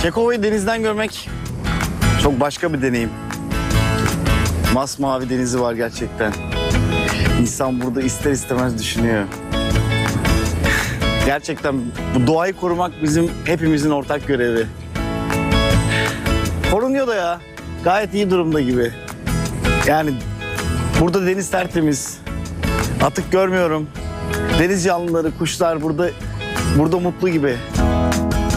Kekova'yı denizden görmek çok başka bir deneyim. Masmavi denizi var gerçekten. İnsan burada ister istemez düşünüyor. Gerçekten bu doğayı korumak bizim hepimizin ortak görevi. Korunuyor da ya. Gayet iyi durumda gibi. Yani burada deniz tertemiz. Atık görmüyorum. Deniz canlıları, kuşlar burada mutlu gibi.